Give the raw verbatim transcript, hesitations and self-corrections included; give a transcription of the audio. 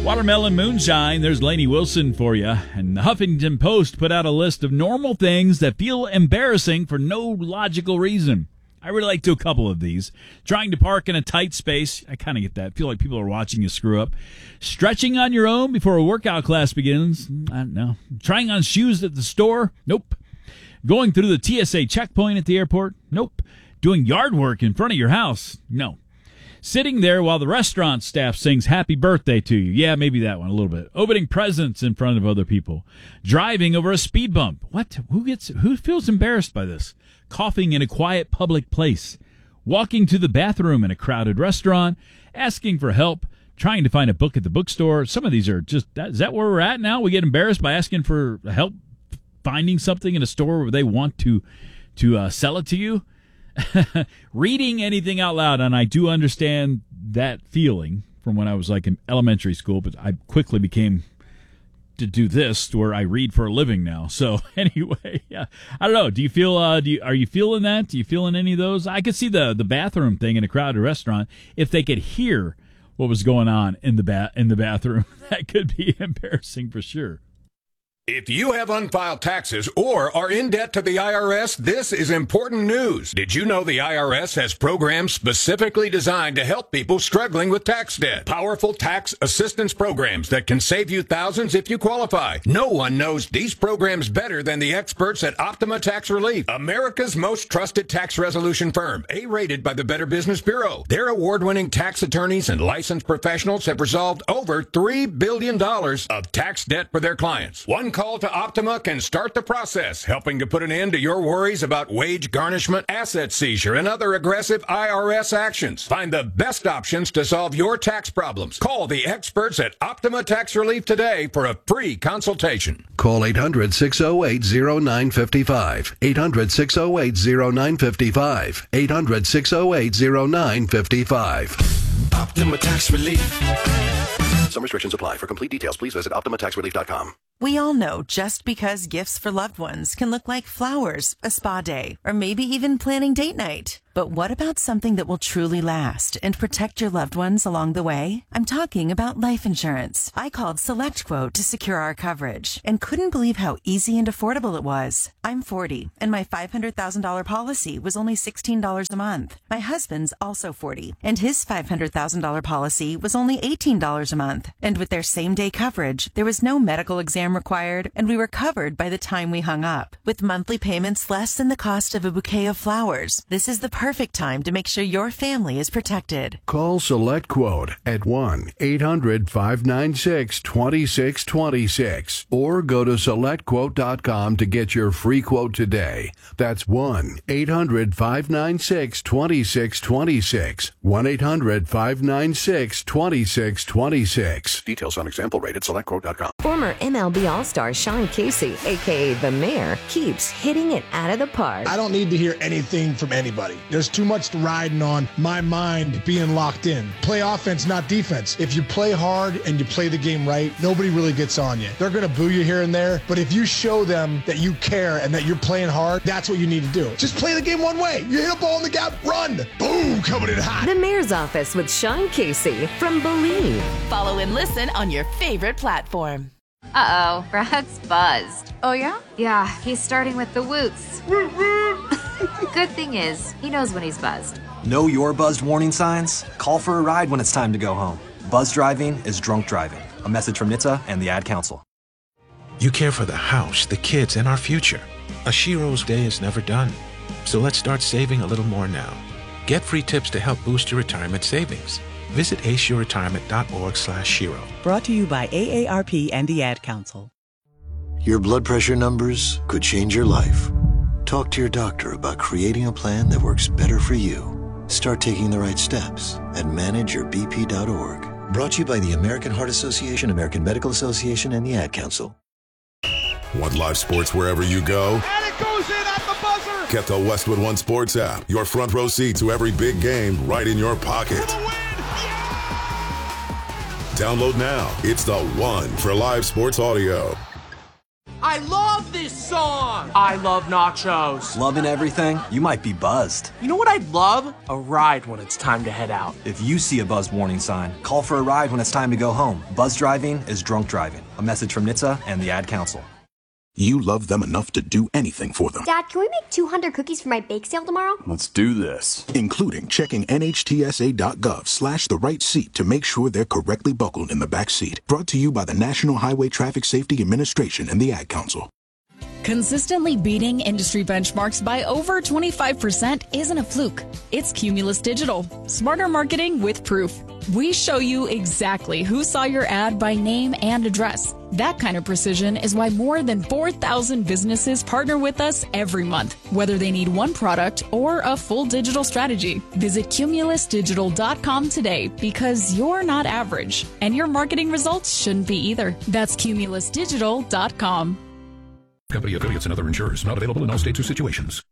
Watermelon Moonshine, there's Lainey Wilson for you. And the Huffington Post put out a list of normal things that feel embarrassing for no logical reason. I really like to a couple of these. Trying to park in a tight space. I kind of get that. I feel like people are watching you screw up. Stretching on your own before a workout class begins. I don't know. Trying on shoes at the store. Nope. Going through the T S A checkpoint at the airport. Nope. Doing yard work in front of your house. No. Sitting there while the restaurant staff sings happy birthday to you. Yeah, maybe that one a little bit. Opening presents in front of other people. Driving over a speed bump. What? Who gets? Who feels embarrassed by this? Coughing in a quiet public place. Walking to the bathroom in a crowded restaurant. Asking for help. Trying to find a book at the bookstore. Some of these are just, is that where we're at now? We get embarrassed by asking for help finding something in a store where they want to, to uh, sell it to you. Reading anything out loud, and I do understand that feeling from when I was like in elementary school, but I quickly became to do this where I read for a living now. So anyway, yeah, I don't know. Do you feel? Uh, do you, are you feeling that? Do you feeling any of those? I could see the the bathroom thing in a crowded restaurant. If they could hear what was going on in the ba- in the bathroom, that could be embarrassing for sure. If you have unfiled taxes or are in debt to the I R S, this is important news. Did you know the I R S has programs specifically designed to help people struggling with tax debt? Powerful tax assistance programs that can save you thousands if you qualify. No one knows these programs better than the experts at Optima Tax Relief, America's most trusted tax resolution firm, A-rated by the Better Business Bureau. Their award-winning tax attorneys and licensed professionals have resolved over three billion dollars of tax debt for their clients. One call to Optima can start the process, helping to put an end to your worries about wage garnishment, asset seizure, and other aggressive I R S actions. Find the best options to solve your tax problems. Call the experts at Optima Tax Relief today for a free consultation. Call eight hundred, six oh eight, oh nine five five. eight hundred, six oh eight, oh nine five five. eight hundred, six oh eight, oh nine five five. Optima Tax Relief. Some restrictions apply. For complete details, please visit optima tax relief dot com. We all know just because gifts for loved ones can look like flowers, a spa day, or maybe even planning date night. But what about something that will truly last and protect your loved ones along the way? I'm talking about life insurance. I called SelectQuote to secure our coverage and couldn't believe how easy and affordable it was. I'm forty, and my five hundred thousand dollars policy was only sixteen dollars a month. My husband's also forty, and his five hundred thousand dollars policy was only eighteen dollars a month. And with their same-day coverage, there was no medical exam required, and we were covered by the time we hung up. With monthly payments less than the cost of a bouquet of flowers, this is the perfect time to make sure your family is protected. Call SelectQuote at one eight hundred, five nine six, two six two six or go to select quote dot com to get your free quote today. That's one eight hundred, five nine six, two six two six. one eight hundred, five nine six, two six two six. Details on example rate at select quote dot com. Former M L B All-Star Sean Casey, a k a. The Mayor, keeps hitting it out of the park. I don't need to hear anything from anybody. There's too much riding on my mind being locked in. Play offense, not defense. If you play hard and you play the game right, nobody really gets on you. They're going to boo you here and there, but if you show them that you care and that you're playing hard, that's what you need to do. Just play the game one way. You hit a ball in the gap, run. Boom, coming in hot. The Mayor's Office with Sean Casey from Believe. Follow and listen on your favorite platform. Uh-oh, Brad's buzzed. Oh, yeah? Yeah, he's starting with the woots. Good thing is, he knows when he's buzzed. Know your buzzed warning signs? Call for a ride when it's time to go home. Buzz driving is drunk driving. A message from N H T S A and the Ad Council. You care for the house, the kids, and our future. A Shiro's day is never done. So let's start saving a little more now. Get free tips to help boost your retirement savings. Visit ace your retirement dot org slash Shiro. Brought to you by A A R P and the Ad Council. Your blood pressure numbers could change your life. Talk to your doctor about creating a plan that works better for you. Start taking the right steps at manage your b p dot org. Brought to you by the American Heart Association, American Medical Association, and the Ad Council. Want live sports wherever you go? And it goes in at the buzzer! Get the Westwood One Sports app. Your front row seat to every big game right in your pocket. Download now. It's the one for live sports audio. I love this song. I love nachos. Loving everything? You might be buzzed. You know what I'd love? A ride when it's time to head out. If you see a buzz warning sign, call for a ride when it's time to go home. Buzz driving is drunk driving. A message from N H T S A and the Ad Council. You love them enough to do anything for them. Dad, can we make two hundred cookies for my bake sale tomorrow? Let's do this. Including checking N H T S A dot gov slash the right seat to make sure they're correctly buckled in the back seat. Brought to you by the National Highway Traffic Safety Administration and the Ad Council. Consistently beating industry benchmarks by over twenty-five percent isn't a fluke. It's Cumulus Digital. Smarter marketing with proof. We show you exactly who saw your ad by name and address. That kind of precision is why more than four thousand businesses partner with us every month, whether they need one product or a full digital strategy. Visit Cumulus Digital dot com today because you're not average, and your marketing results shouldn't be either. That's Cumulus Digital dot com. Company affiliates and other insurers not available in all states or situations.